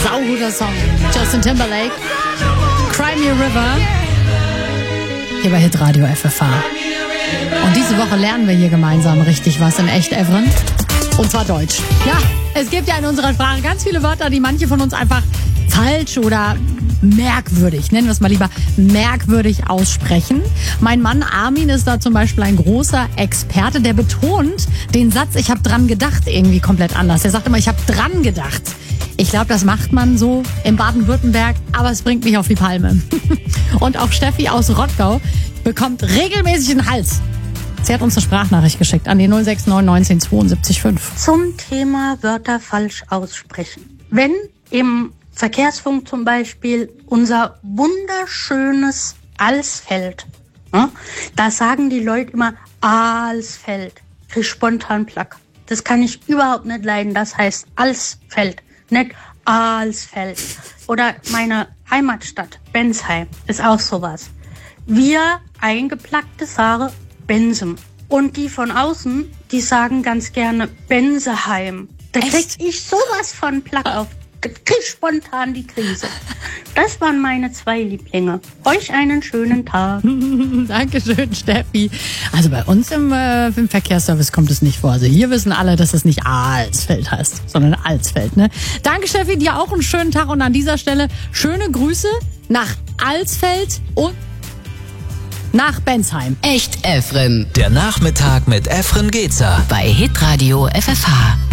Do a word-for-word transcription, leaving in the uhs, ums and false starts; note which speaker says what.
Speaker 1: Sauguter Song. Justin Timberlake. Cry Me a River. Hier bei Hitradio F F H. Und diese Woche lernen wir hier gemeinsam richtig was in echt, Evren. Und zwar Deutsch. Ja, es gibt ja in unserer Sprache ganz viele Wörter, die manche von uns einfach falsch oder merkwürdig, nennen wir es mal lieber, merkwürdig aussprechen. Mein Mann Armin ist da zum Beispiel ein großer Experte, der betont den Satz, ich habe dran gedacht, irgendwie komplett anders. Er sagt immer, ich habe dran gedacht. Ich glaube, das macht man so in Baden-Württemberg, aber es bringt mich auf die Palme. Und auch Steffi aus Rottgau bekommt regelmäßig einen Hals. Sie hat uns eine Sprachnachricht geschickt an die null sechs neun neunzehn zweiundsiebzig fünf.
Speaker 2: Zum Thema Wörter falsch aussprechen. Wenn im Verkehrsfunk zum Beispiel unser wunderschönes Alsfeld, ne, da sagen die Leute immer Alsfeld. Krieg spontan Plack. Das kann ich überhaupt nicht leiden. Das heißt Alsfeld, nicht Alsfeld. Oder meine Heimatstadt Bensheim ist auch sowas. Wir eingeplackte sagen Bensum. Und die von außen, die sagen ganz gerne Benseheim. Da krieg ich sowas von Plack auf. Da krieg ich spontan die Krise. Das waren meine zwei Lieblinge. Euch einen schönen Tag.
Speaker 1: Dankeschön, Steffi. Also bei uns im, äh, im Verkehrsservice kommt es nicht vor. Also hier wissen alle, dass es nicht Alsfeld heißt, sondern Alsfeld. Ne? Danke, Steffi. Dir auch einen schönen Tag. Und an dieser Stelle schöne Grüße nach Alsfeld und nach Bensheim.
Speaker 3: Echt Efren.
Speaker 4: Der Nachmittag mit Efren Gezer
Speaker 3: Bei Hitradio F F H.